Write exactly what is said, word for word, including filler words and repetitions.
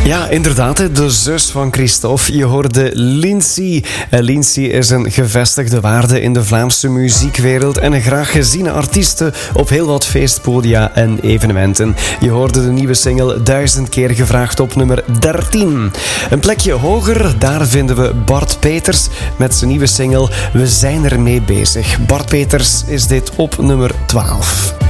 Ja, inderdaad, de zus van Christophe. Je hoorde Lindsay. Lindsay is een gevestigde waarde in de Vlaamse muziekwereld en een graag geziene artieste op heel wat feestpodia en evenementen. Je hoorde de nieuwe single Duizend keer gevraagd op nummer dertien. Een plekje hoger, daar vinden we Bart Peters met zijn nieuwe single We zijn ermee bezig. Bart Peters is dit op nummer twaalf.